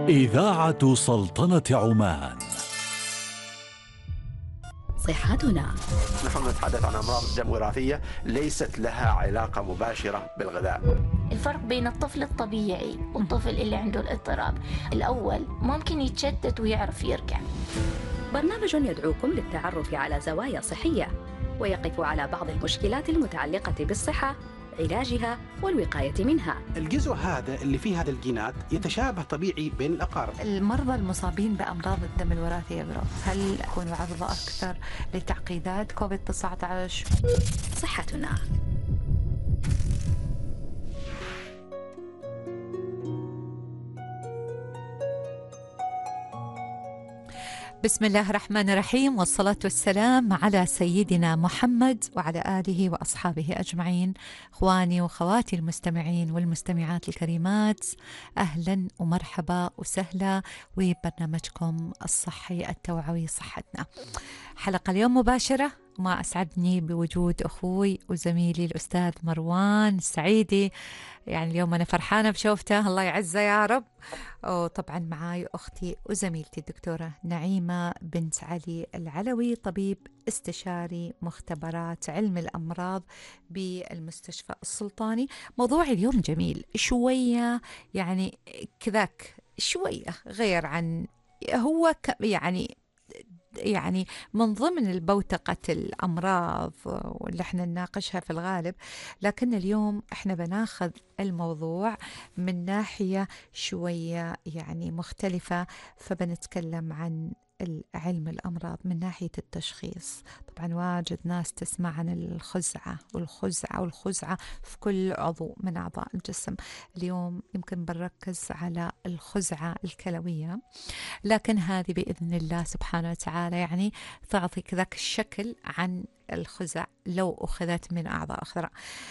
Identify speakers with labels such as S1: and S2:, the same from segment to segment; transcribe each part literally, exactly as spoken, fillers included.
S1: إذاعة سلطنة عمان.
S2: صحتنا.
S3: نحن نتحدث عن أمراض دم وراثية ليست لها علاقة مباشرة بالغذاء.
S4: الفرق بين الطفل الطبيعي والطفل اللي عنده الاضطراب، الأول ممكن يتشتت ويعرف يرجع.
S2: برنامج يدعوكم للتعرف على زوايا صحية ويقف على بعض المشكلات المتعلقة بالصحة، علاجها والوقاية منها.
S5: الجزء هذا اللي فيه هذا الجينات يتشابه طبيعي بين الأقارب.
S6: المرضى المصابين بأمراض الدم الوراثية بروز هل يكونوا عرضة أكثر لتعقيدات كوفيد تسعة عشر؟
S2: صحتنا.
S7: بسم الله الرحمن الرحيم، والصلاة والسلام على سيدنا محمد وعلى آله وأصحابه أجمعين. إخواني وخواتي المستمعين والمستمعات الكريمات، أهلا ومرحبا وسهلا وبرنامجكم الصحي التوعوي صحتنا. حلقة اليوم مباشرة، وما أسعدني بوجود أخوي وزميلي الأستاذ مروان السعيدي. يعني اليوم أنا فرحانة بشوفته، الله يعزه يا رب. وطبعا معاي أختي وزميلتي الدكتورة نعيمة بنت علي العلوي، طبيب استشاري مختبرات علم الأمراض بالمستشفى السلطاني. موضوع اليوم جميل شوية، يعني كذاك شوية غير عن هو يعني يعني من ضمن البوتقة الأمراض واللي احنا نناقشها في الغالب، لكن اليوم احنا بناخذ الموضوع من ناحية شوية يعني مختلفة، فبنتكلم عن علم الأمراض من ناحية التشخيص. طبعا واجد ناس تسمع عن الخزعة والخزعة والخزعة في كل عضو من أعضاء الجسم. اليوم يمكن بنركز على الخزعة الكلوية، لكن هذه بإذن الله سبحانه وتعالى يعني تعطي كذاك الشكل عن الخزع لو أخذت من أعضاء أخرى.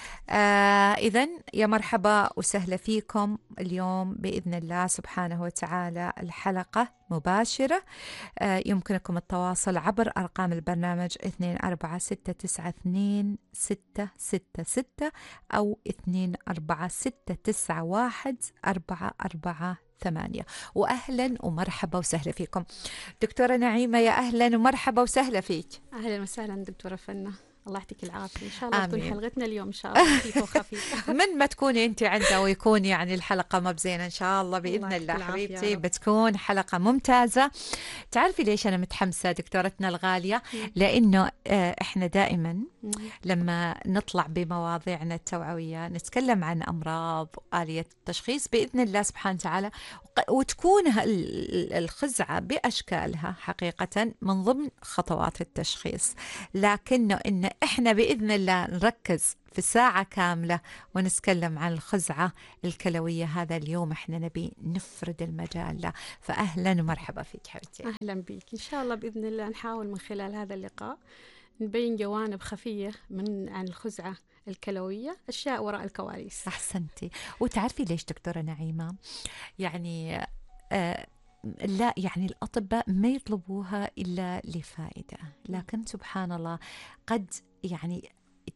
S7: آه إذن يا مرحبا وسهلا فيكم اليوم بإذن الله سبحانه وتعالى. الحلقة مباشرة، آه يمكنكم التواصل عبر أرقام البرنامج اثنين أربعة ستة تسعة اثنين ستة ستة ستة أو اثنين أربعة ستة تسعة واحد أربعة أربعة ثمانية. وأهلا ومرحبا وسهلا فيكم دكتورة نعيمة. يا أهلا ومرحبا وسهلا فيك.
S8: أهلا وسهلا دكتورة فنة، الله يعطيك العافية. إن شاء الله
S7: آمين.
S8: تكون حلقتنا اليوم إن شاء الله خفيفة وخفيفة.
S7: من ما تكوني أنت عندها ويكون يعني الحلقة مبزينة إن شاء الله بإذن
S8: الله
S7: الله
S8: العافية
S7: حبيبتي،
S8: يا رب.
S7: بتكون حلقة ممتازة. تعرفي ليش أنا متحمسة دكتورتنا الغالية؟ لأنه آه، إحنا دائما لما نطلع بمواضيعنا التوعوية نتكلم عن أمراض وآلية التشخيص بإذن الله سبحانه وتعالى، وتكون ال- الخزعة بأشكالها حقيقة من ضمن خطوات التشخيص، لكنه إن إحنا بإذن الله نركز في ساعة كاملة ونتكلم عن الخزعة الكلوية. هذا اليوم إحنا نبي نفرد المجال له، فأهلا ومرحبا فيك حبيبتي.
S8: أهلا بك. إن شاء الله بإذن الله نحاول من خلال هذا اللقاء نبين جوانب خفية من عن الخزعة الكلوية، أشياء وراء الكواليس.
S7: أحسنتي. وتعرفي ليش دكتورة نعيمة؟ يعني آه لا يعني الأطباء ما يطلبوها إلا لفائدة، لكن سبحان الله قد يعني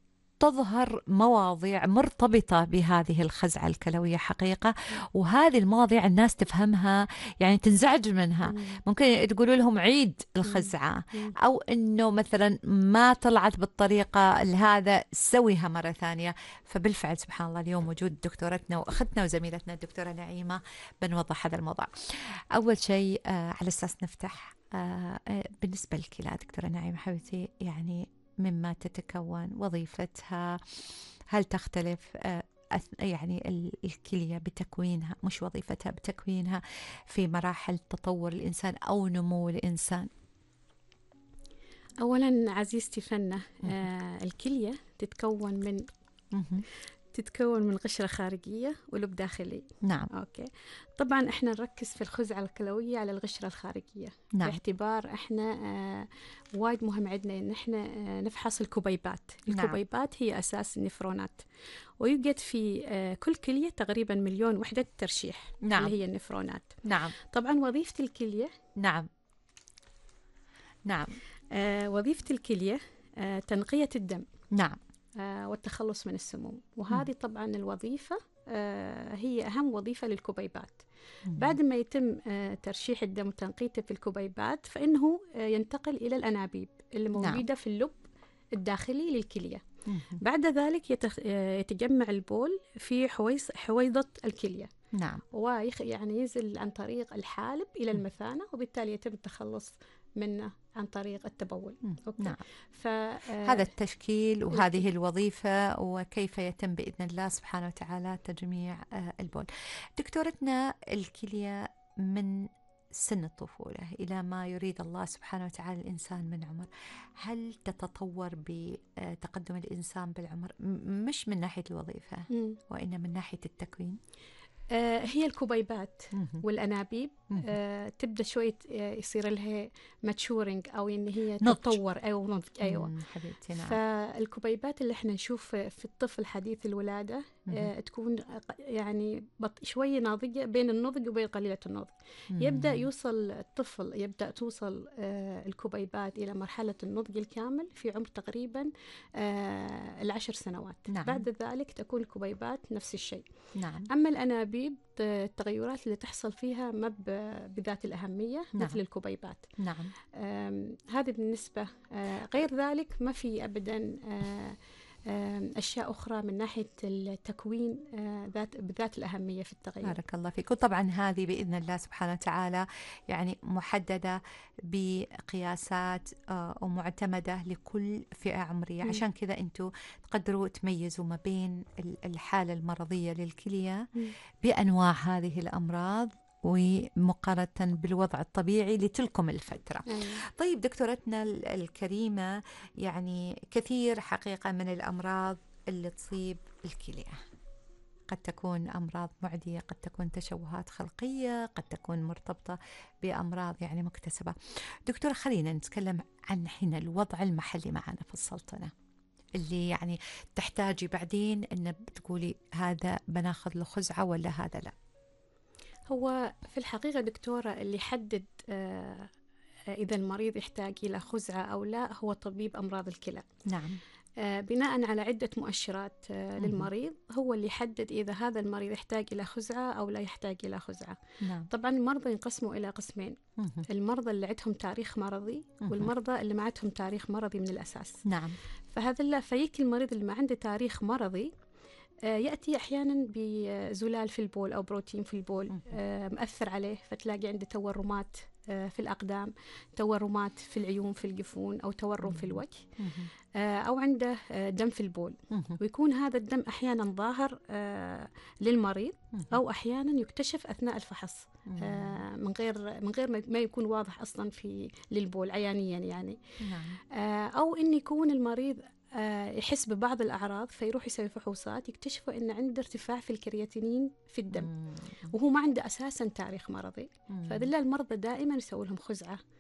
S7: تظهر مواضيع مرتبطة بهذه الخزعة الكلوية حقيقة، وهذه المواضيع الناس تفهمها يعني تنزعج منها. ممكن تقولوا لهم عيد الخزعة، أو أنه مثلا ما طلعت بالطريقة هذا سويها مرة ثانية. فبالفعل سبحان الله اليوم وجود دكتورتنا وأختنا وزميلتنا الدكتورة نعيمة بنوضح هذا الموضوع. أول شيء آه على أساس نفتح آه بالنسبة للكلى دكتورة نعيمة حبيبتي، يعني مما تتكون وظيفتها، هل تختلف آه يعني الكلية بتكوينها، مش وظيفتها بتكوينها في مراحل تطور الإنسان أو نمو الإنسان؟
S8: أولا عزيزتي فنة، آه الكلية تتكون من تتكون من قشرة خارجية ولب داخلي.
S7: نعم.
S8: أوكي. طبعا إحنا نركز في الخزعة الكلوية على القشرة الخارجية.
S7: نعم.
S8: باعتبار إحنا آه وايد مهم عندنا إن إحنا آه نفحص الكبيبات.
S7: نعم.
S8: الكبيبات هي أساس النفرونات، ويوجد في آه كل كلية تقريبا مليون وحدة ترشيح.
S7: نعم.
S8: اللي هي النفرونات.
S7: نعم.
S8: طبعا وظيفة الكلية.
S7: نعم. نعم.
S8: آه وظيفة الكلية آه تنقية الدم.
S7: نعم.
S8: آه والتخلص من السموم، وهذه طبعا الوظيفة آه، هي أهم وظيفة للكبيبات. بعد ما يتم آه، ترشيح الدم وتنقيته في الكبيبات، فإنه آه، ينتقل إلى الأنابيب اللي موجودة نعم. في اللب الداخلي للكلية. بعد ذلك يتخ... يتجمع البول في حويص... حويضة الكلية.
S7: نعم.
S8: ويخ... يعني ينزل عن طريق الحالب إلى المثانة، وبالتالي يتم التخلص منه عن طريق التبول. أوكي.
S7: نعم.
S8: ف...
S7: هذا التشكيل وهذه الوظيفة، وكيف يتم بإذن الله سبحانه وتعالى تجميع البول. دكتورتنا، الكلية من سن الطفولة إلى ما يريد الله سبحانه وتعالى الإنسان من عمر، هل تتطور بتقدم الإنسان بالعمر؟ مش من ناحية الوظيفة م. وإنما من ناحية التكوين.
S8: آه هي الكبيبات والأنابيب آه تبدأ شوية آه يصير لها ماتشورينج، أو إن هي تتطور. أو نضج. أيوة
S7: حبيبتي. نعم.
S8: فالكبيبات اللي احنا نشوف في الطفل حديث الولادة آه تكون يعني شوية ناضجة، بين النضج وبين قليلة النضج. مم. يبدأ يوصل الطفل يبدأ توصل آه الكبيبات إلى مرحلة النضج الكامل في عمر تقريبا آه العشر سنوات.
S7: نعم.
S8: بعد ذلك تكون الكبيبات نفس الشيء.
S7: نعم.
S8: أما الأنابيب التغيرات اللي تحصل فيها ما بذات الأهمية. نعم. مثل الكبيبات.
S7: نعم.
S8: هذه بالنسبة. غير ذلك ما في أبدا أشياء أخرى من ناحية التكوين ذات بذات الأهمية في التغير.
S7: بارك الله فيك. وطبعا هذه بإذن الله سبحانه وتعالى يعني محددة بقياسات ومعتمدة لكل فئة عمرية. م. عشان كذا أنتوا تقدروا تميزوا ما بين الحالة المرضية للكلية م. بأنواع هذه الأمراض ومقارنة بالوضع الطبيعي لتلكم الفترة. أيوة. طيب دكتورتنا الكريمة، يعني كثير حقيقة من الأمراض اللي تصيب الكلية قد تكون أمراض معدية، قد تكون تشوهات خلقية، قد تكون مرتبطة بأمراض يعني مكتسبة. دكتورة، خلينا نتكلم عن حين الوضع المحلي معنا في السلطنة، اللي يعني تحتاجي بعدين أن بتقولي هذا بناخذ له خزعة ولا هذا لا.
S8: هو في الحقيقة دكتورة اللي يحدد آه إذا المريض يحتاج إلى خزعة أو لا هو طبيب أمراض الكلى.
S7: نعم.
S8: آه بناء على عدة مؤشرات آه للمريض هو اللي يحدد إذا هذا المريض يحتاج إلى خزعة أو لا يحتاج إلى خزعة.
S7: نعم.
S8: طبعا المرضى ينقسموا إلى قسمين. مه. المرضى اللي عندهم تاريخ مرضي مه. والمرضى اللي ما عندهم تاريخ مرضي من الأساس.
S7: نعم.
S8: فهذا لا فيك المريض اللي ما عنده تاريخ مرضي يأتي أحيانا بزلال في البول أو بروتين في البول مأثر عليه، فتلاقي عنده تورمات في الأقدام، تورمات في العيون في الجفون، أو تورم في الوجه، أو عنده دم في البول. ويكون هذا الدم أحيانا ظاهر للمريض، أو أحيانا يكتشف أثناء الفحص من غير من غير ما يكون واضح أصلا في للبول عيانيا يعني. أو إن يكون المريض يحس ببعض الأعراض فيروح يسوي فحوصات يكتشفوا إن عنده ارتفاع في الكرياتينين في الدم، مم. وهو ما عنده أساسا تاريخ مرضي. فذل المرضى دائما يسوي لهم خزعة